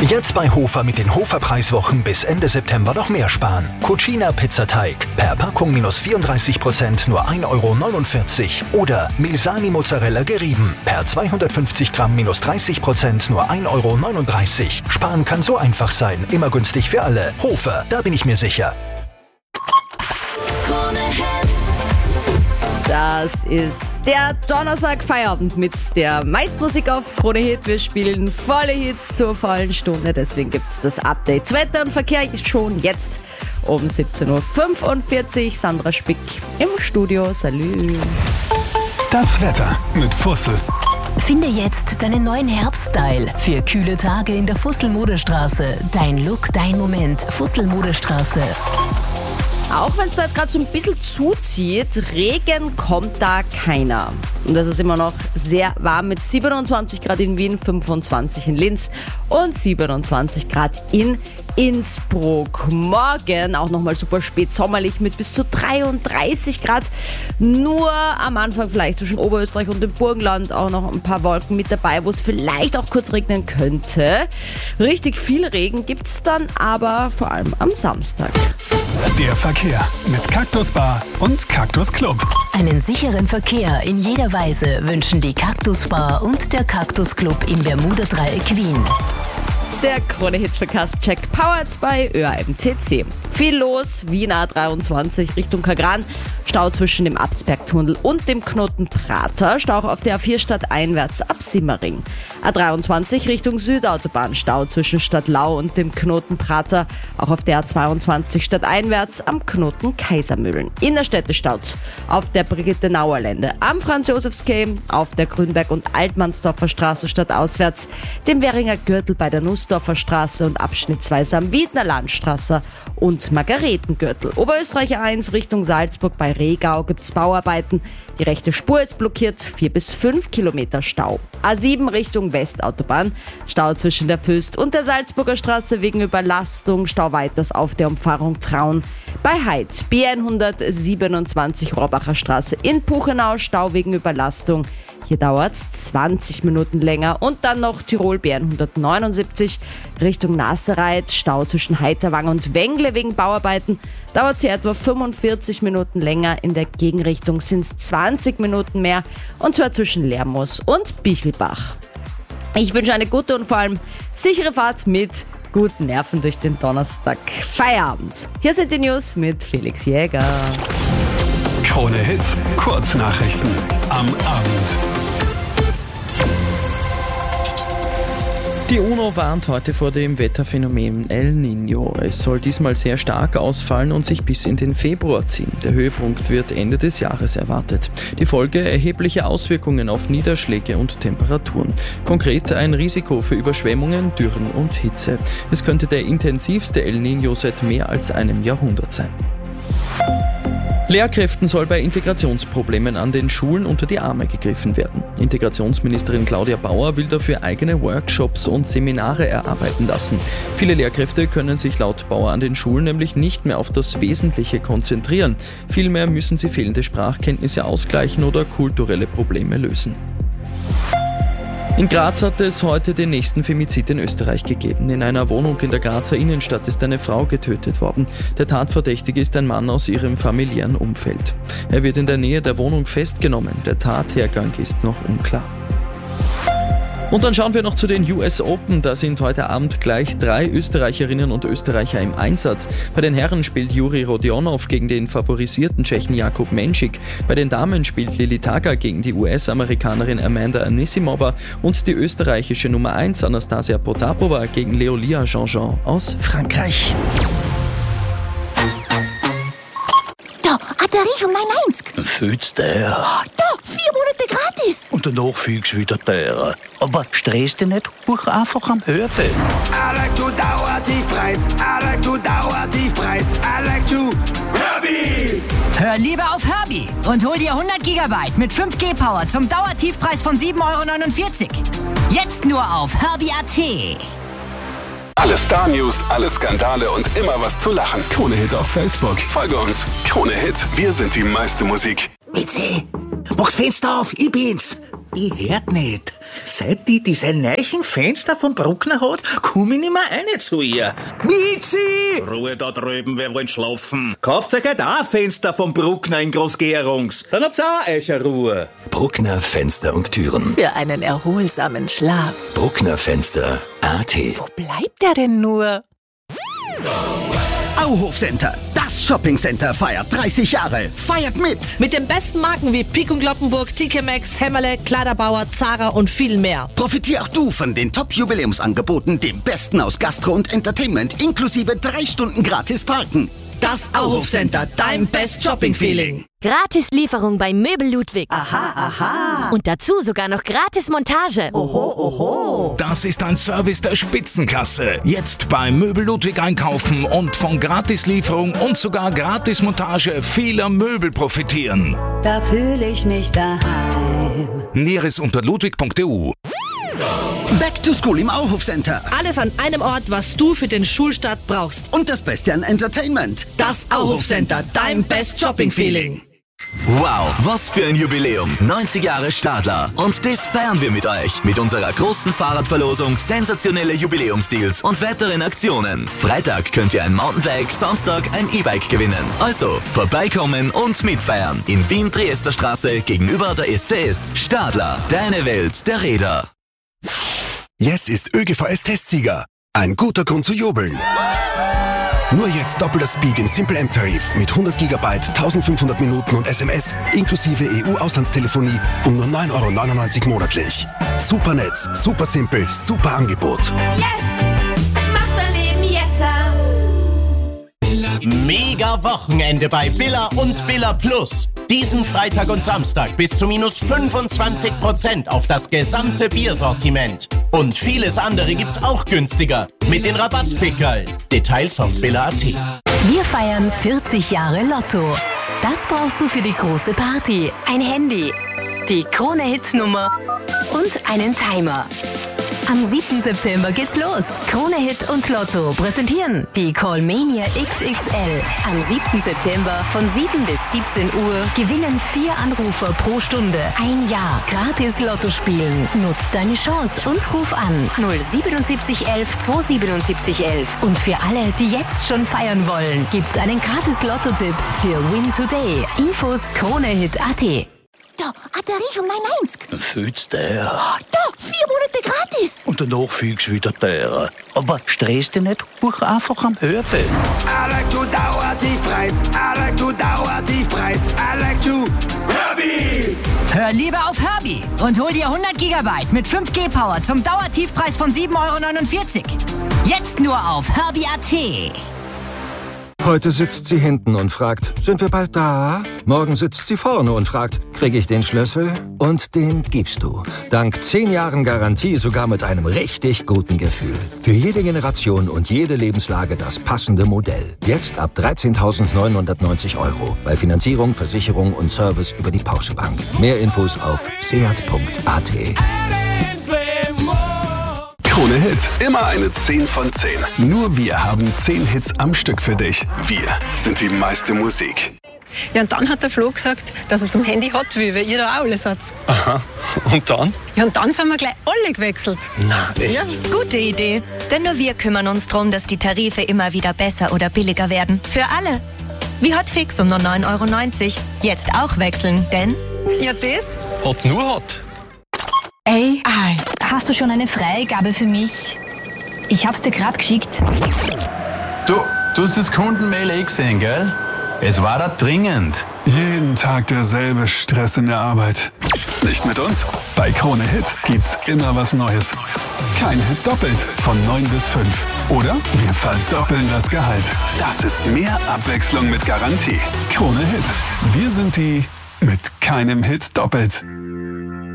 Jetzt bei Hofer mit den Hofer-Preiswochen bis Ende September noch mehr sparen. Cucina Pizzateig per Packung minus 34%, nur 1,49 €. Oder Milsani Mozzarella gerieben per 250 Gramm minus 30%, nur 1,39 €. Sparen kann so einfach sein, immer günstig für alle. Hofer, da bin ich mir sicher. Das ist der Donnerstag-Feierabend mit der meisten Musik auf Krone Hit. Wir spielen volle Hits zur vollen Stunde, deswegen gibt es das Update. Wetter und Verkehr schon jetzt um 17:45 Uhr. Sandra Spick im Studio. Salü. Das Wetter mit Fussel. Finde jetzt deinen neuen Herbststyle für kühle Tage in der Fussel-Modestraße. Dein Look, dein Moment. Fussel-Modestraße. Auch wenn es da jetzt gerade so ein bisschen zuzieht, Regen kommt da keiner. Und das ist immer noch sehr warm mit 27 Grad in Wien, 25 in Linz und 27 Grad in Innsbruck. Morgen auch nochmal super spät sommerlich mit bis zu 33 Grad. Nur am Anfang vielleicht zwischen Oberösterreich und dem Burgenland auch noch ein paar Wolken mit dabei, wo es vielleicht auch kurz regnen könnte. Richtig viel Regen gibt es dann aber vor allem am Samstag. Der Verkehr mit Cactus Bar und Cactus Club. Einen sicheren Verkehr in jeder Weise wünschen die Cactus Bar und der Cactus Club im Bermuda-Dreieck Wien. Der Krone-Hit-Verkehrscheck powered bei ÖAMTC. Viel los, Wien A23 Richtung Kagran. Stau zwischen dem Absbergtunnel und dem Knoten Prater. Stau auf der A4 stadteinwärts ab Simmering. A23 Richtung Südautobahn. Stau zwischen Stadtlau und dem Knoten Prater. Auch auf der A22 stadteinwärts am Knoten Kaisermühlen. Innerstädte Staus auf der Brigitte-Nauer-Lände. Am Franz-Josefs-Quai, auf der Grünberg- und Altmannsdorfer Straße stadtauswärts. Dem Währinger Gürtel bei der Nussdorfer Straße und abschnittsweise am Wiedner Landstraße und Margaretengürtel. Oberösterreich 1 Richtung Salzburg bei Regau gibt's Bauarbeiten. Die rechte Spur ist blockiert, 4 bis 5 Kilometer Stau. A7 Richtung Westautobahn, Stau zwischen der Föst und der Salzburger Straße wegen Überlastung, Stau weiters auf der Umfahrung Traun. Bei Heid B127 Rohrabacher Straße in Puchenau, Stau wegen Überlastung. Hier dauert es 20 Minuten länger. Und dann noch Tirol B179 Richtung Nassereit. Stau zwischen Heiterwang und Wengle wegen Bauarbeiten. Dauert sie etwa 45 Minuten länger. In der Gegenrichtung sind es 20 Minuten mehr. Und zwar zwischen Lermoos und Bichelbach. Ich wünsche eine gute und vor allem sichere Fahrt mit guten Nerven durch den Donnerstag Feierabend. Hier sind die News mit Felix Jäger. Krone Hit, Kurznachrichten am Abend. Die UNO warnt heute vor dem Wetterphänomen El Niño. Es soll diesmal sehr stark ausfallen und sich bis in den Februar ziehen. Der Höhepunkt wird Ende des Jahres erwartet. Die Folge: erhebliche Auswirkungen auf Niederschläge und Temperaturen. Konkret ein Risiko für Überschwemmungen, Dürren und Hitze. Es könnte der intensivste El Niño seit mehr als einem Jahrhundert sein. Lehrkräften soll bei Integrationsproblemen an den Schulen unter die Arme gegriffen werden. Integrationsministerin Claudia Bauer will dafür eigene Workshops und Seminare erarbeiten lassen. Viele Lehrkräfte können sich laut Bauer an den Schulen nämlich nicht mehr auf das Wesentliche konzentrieren. Vielmehr müssen sie fehlende Sprachkenntnisse ausgleichen oder kulturelle Probleme lösen. In Graz hat es heute den nächsten Femizid in Österreich gegeben. In einer Wohnung in der Grazer Innenstadt ist eine Frau getötet worden. Der Tatverdächtige ist ein Mann aus ihrem familiären Umfeld. Er wird in der Nähe der Wohnung festgenommen. Der Tathergang ist noch unklar. Und dann schauen wir noch zu den US Open. Da sind heute Abend gleich 3 Österreicherinnen und Österreicher im Einsatz. Bei den Herren spielt Juri Rodionov gegen den favorisierten Tschechen Jakub Menšík. Bei den Damen spielt Lili Taga gegen die US-Amerikanerin Amanda Anisimova und die österreichische Nummer 1 Anastasia Potapova gegen Leolia Jean-Jean aus Frankreich. Da, Batterie von 990. Fühlst der? Da, 4 Monate gratis. Und danach fliegst du wieder teurer. Aber stress dich nicht, buch einfach am Hörbild. I like to Dauertiefpreis. I like to Dauertiefpreis. I like to Herbie. Hör lieber auf Herbie und hol dir 100 GB mit 5G Power zum Dauertiefpreis von 7,49 €. Jetzt nur auf Herbie.at. Alle Star-News, alle Skandale und immer was zu lachen. Krone Hit auf Facebook. Folge uns. Krone Hit, wir sind die meiste Musik. Bitte, mach's Fenster auf, ich bin's. Ich hört nicht. Seit die diese neuen Fenster von Bruckner hat, komm ich nicht mehr rein zu ihr. Mizi! Ruhe da drüben, wir wollen schlafen. Kauft euch halt auch ein Fenster von Bruckner in Großgärungs. Dann habt's auch euch eine Ruhe. Bruckner Fenster und Türen. Für einen erholsamen Schlaf. Bruckner Fenster AT. Wo bleibt er denn nur? Auhof-Center, das Shoppingcenter feiert 30 Jahre. Feiert mit! Mit den besten Marken wie Pik und Kloppenburg, TK Maxx, Hämmerle, Kleiderbauer, Zara und viel mehr. Profitier auch du von den Top-Jubiläumsangeboten, dem Besten aus Gastro und Entertainment, inklusive 3 Stunden gratis Parken. Das Auhof-Center, dein Best-Shopping-Feeling. Gratis Lieferung bei Möbel Ludwig. Aha, aha. Und dazu sogar noch gratis Montage. Oho, oho. Das ist ein Service der Spitzenklasse. Jetzt bei Möbel Ludwig einkaufen und von Gratislieferung und sogar Gratismontage vieler Möbel profitieren. Da fühle ich mich daheim. Näheres unter ludwig.eu. Back to School im Auhof-Center. Alles an einem Ort, was du für den Schulstart brauchst. Und das Beste an Entertainment. Das Auhof-Center, dein Best-Shopping-Feeling. Wow, was für ein Jubiläum. 90 Jahre Stadler. Und das feiern wir mit euch. Mit unserer großen Fahrradverlosung, sensationelle Jubiläumsdeals und weiteren Aktionen. Freitag könnt ihr ein Mountainbike, Samstag ein E-Bike gewinnen. Also, vorbeikommen und mitfeiern. In Wien, Triesterstraße, gegenüber der SCS. Stadler, deine Welt der Räder. Yes ist ÖGVS-Testsieger. Ein guter Grund zu jubeln. Nur jetzt doppelter Speed im Simple M-Tarif mit 100 GB, 1500 Minuten und SMS inklusive EU-Auslandstelefonie um nur 9,99 € monatlich. Super Netz, super simpel, super Angebot. Yes! Macht mein Leben yesser! Mega Wochenende bei Billa und Billa Plus. Diesen Freitag und Samstag bis zu minus 25% auf das gesamte Biersortiment. Und vieles andere gibt's auch günstiger mit den Rabattpickerl. Details auf billa.at. Wir feiern 40 Jahre Lotto. Das brauchst du für die große Party. Ein Handy, die Krone-Hit-Nummer und einen Timer. Am 7. September geht's los. Krone-Hit und Lotto präsentieren die Callmania XXL. Am 7. September von 7 bis 17 Uhr gewinnen 4 Anrufer pro Stunde. Ein Jahr gratis Lotto spielen. Nutz deine Chance und ruf an 07711 27711. Und für alle, die jetzt schon feiern wollen, gibt's einen gratis Lotto-Tipp für Win Today. Infos Krone-Hit.at. Da, Tarif um 9,90. Fühlst der? Da, 4 Monate gratis. Und danach fühlst du wieder teurer. Aber stress dich nicht, buch einfach am Hörbild. I like to Dauertiefpreis. I like to Dauertiefpreis. I like to Herbie. Hör lieber auf Herbie und hol dir 100 GB mit 5G Power zum Dauertiefpreis von 7,49 €. Jetzt nur auf Herbie.at. Heute sitzt sie hinten und fragt, sind wir bald da? Morgen sitzt sie vorne und fragt, kriege ich den Schlüssel? Und den gibst du. Dank 10 Jahren Garantie sogar mit einem richtig guten Gefühl. Für jede Generation und jede Lebenslage das passende Modell. Jetzt ab 13.990 €. Bei Finanzierung, Versicherung und Service über die Porsche Bank. Mehr Infos auf seat.at. Krone Hit, immer eine 10 von 10. Nur wir haben 10 Hits am Stück für dich. Wir sind die meiste Musik. Ja, und dann hat der Flo gesagt, dass er zum Handy hat will, weil ihr da auch alle seid. Aha, und dann? Ja, und dann sind wir gleich alle gewechselt. Na, echt? Ja. Gute Idee. Denn nur wir kümmern uns darum, dass die Tarife immer wieder besser oder billiger werden. Für alle. Wie Hotfix um nur 9,90 €. Jetzt auch wechseln, denn... Ja, das? Hot nur Hot. Ey, hast du schon eine Freigabe für mich? Ich hab's dir gerade geschickt. Du hast das Kundenmail gesehen, gell? Es war da dringend. Jeden Tag derselbe Stress in der Arbeit. Nicht mit uns? Bei Krone Hit gibt's immer was Neues. Kein Hit doppelt von 9 bis 5. Oder wir verdoppeln das Gehalt. Das ist mehr Abwechslung mit Garantie. Krone Hit. Wir sind die mit keinem Hit doppelt.